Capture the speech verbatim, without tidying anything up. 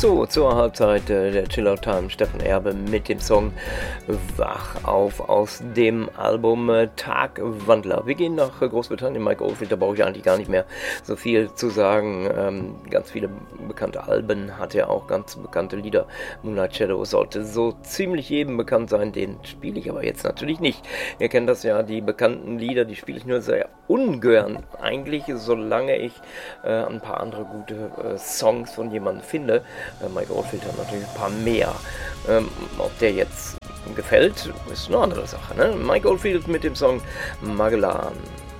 So, zur Halbzeit äh, der Chillout Time, Steffen Erbe mit dem Song Wach auf aus dem Album äh, Tagwandler. Wir gehen nach äh, Großbritannien. Mike Oldfield, da brauche ich eigentlich gar nicht mehr so viel zu sagen. Ähm, ganz viele bekannte Alben hat er auch, ganz bekannte Lieder. Moonlight Shadow sollte so ziemlich jedem bekannt sein, den spiele ich aber jetzt natürlich nicht. Ihr kennt das ja, die bekannten Lieder, die spiele ich nur sehr ungern. Eigentlich, solange ich äh, ein paar andere gute äh, Songs von jemandem finde. Äh, Mike Oldfield hat natürlich ein paar mehr. Ähm, ob der jetzt gefällt, ist eine andere Sache. Ne? Mike Oldfield mit dem Song Magellan.